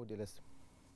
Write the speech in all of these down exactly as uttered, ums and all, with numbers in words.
نعود إلى السم.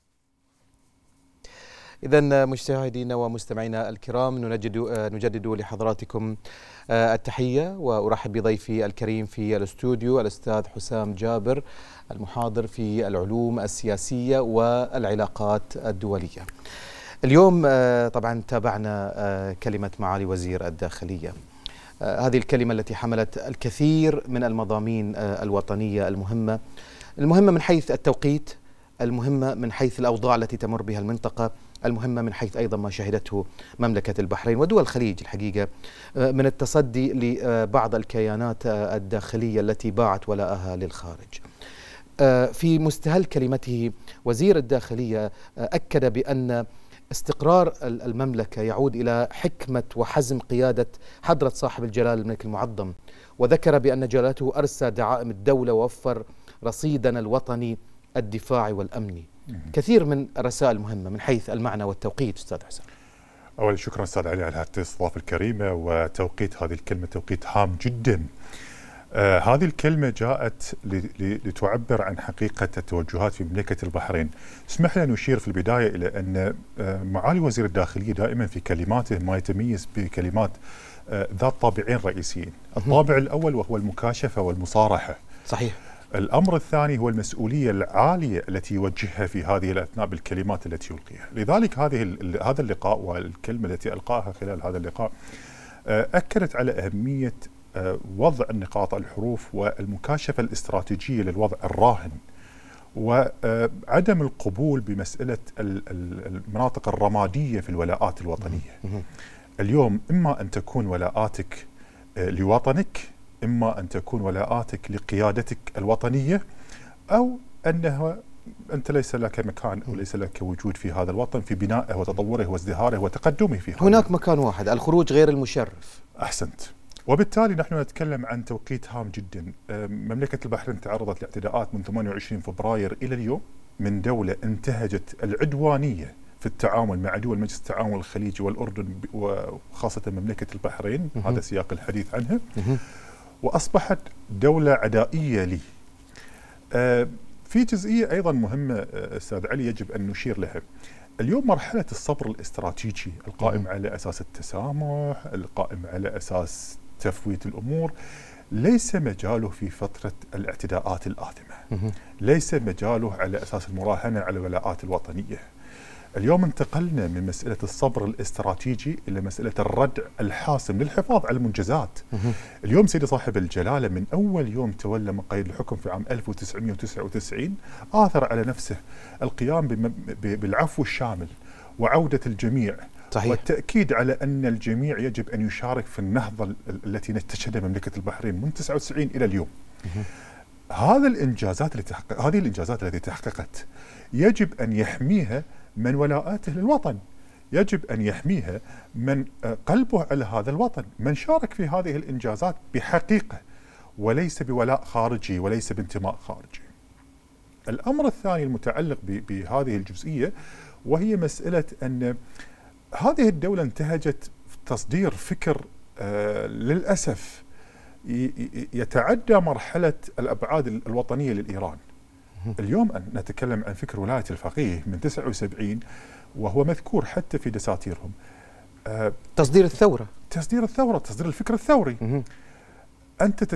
إذن مشاهدينا ومستمعينا الكرام، نجدد نجدد لحضراتكم التحية، وأرحب بضيفي الكريم في الاستوديو الأستاذ حسام جابر، المحاضر في العلوم السياسية والعلاقات الدولية. اليوم طبعا تابعنا كلمة معالي وزير الداخلية، هذه الكلمة التي حملت الكثير من المضامين الوطنية المهمة المهمة من حيث التوقيت، المهمة من حيث الأوضاع التي تمر بها المنطقة، المهمة من حيث أيضا ما شهدته مملكة البحرين ودول الخليج الحقيقة من التصدي لبعض الكيانات الداخلية التي باعت ولاءها للخارج. في مستهل كلمته وزير الداخلية أكد بأن استقرار المملكة يعود إلى حكمة وحزم قيادة حضرة صاحب الجلالة الملك المعظم، وذكر بأن جلالته أرسى دعائم الدولة ووفر رصيدنا الوطني الدفاعي والأمني. كثير من الرسائل مهمة من حيث المعنى والتوقيت. أستاذ حسن، أولا شكرا أستاذ علي على هذه الاستضافة الكريمة، وتوقيت هذه الكلمة توقيت هام جدا. آه هذه الكلمة جاءت لتعبر عن حقيقة التوجهات في مملكة البحرين. اسمح لي أن نشير في البداية إلى أن آه معالي وزير الداخلية دائما في كلماته ما يتميز بكلمات آه ذات طابعين رئيسيين. الطابع الأول وهو المكاشفة والمصارحة. صحيح. الأمر الثاني هو المسؤولية العالية التي يوجهها في هذه الأثناء بالكلمات التي يلقيها. لذلك هذه هذا اللقاء والكلمة التي ألقاها خلال هذا اللقاء أكدت على أهمية وضع النقاط الحروف والمكاشفة الاستراتيجية للوضع الراهن، وعدم القبول بمسألة المناطق الرمادية في الولاءات الوطنية. اليوم إما أن تكون ولاءاتك لوطنك، إما أن تكون ولاءاتك لقيادتك الوطنية، أو أنه أنت ليس لك مكان أو ليس لك وجود في هذا الوطن في بنائه وتطوره وازدهاره وتقدمه فيه. هناك مكان واحد، الخروج غير المشرف. أحسنت. وبالتالي نحن نتكلم عن توقيت هام جدا. مملكة البحرين تعرضت لاعتداءات من ثمانية وعشرين فبراير إلى اليوم من دولة انتهجت العدوانية في التعامل مع دول مجلس التعاون الخليجي والأردن وخاصة مملكة البحرين، هذا سياق الحديث عنها، وأصبحت دولة عدائية لي. آه في جزئية أيضا مهمة أستاذ علي يجب أن نشير لها. اليوم مرحلة الصبر الاستراتيجي القائم على أساس التسامح، القائم على أساس تفويت الأمور، ليس مجاله في فترة الاعتداءات الآثمة، ليس مجاله على أساس المراهنة على الولاءات الوطنية. اليوم انتقلنا من مسألة الصبر الاستراتيجي إلى مسألة الردع الحاسم للحفاظ على المنجزات. اليوم سيدي صاحب الجلالة من أول يوم تولى من قيد الحكم في عام ألف وتسعمئة وتسعة وتسعين آثر على نفسه القيام بالعفو الشامل وعودة الجميع. صحيح. والتأكيد على أن الجميع يجب أن يشارك في النهضة التي نتشهدها مملكة البحرين من تسعة وتسعين إلى اليوم. هذا الإنجازات التي تحقق هذه الإنجازات التي تحققت يجب أن يحميها من ولاءاته للوطن، يجب أن يحميها من قلبه على هذا الوطن، من شارك في هذه الإنجازات بحقيقة وليس بولاء خارجي وليس بانتماء خارجي. الأمر الثاني المتعلق بهذه الجزئية وهي مسألة أن هذه الدولة انتهجت تصدير فكر آه للأسف يتعدى مرحلة الأبعاد الوطنية للإيران. اليوم نتكلم عن فكر ولاية الفقيه من تسعة وسبعين، وهو مذكور حتى في دساتيرهم. آه تصدير الثورة، تصدير الثورة، تصدير الفكر الثوري. أنت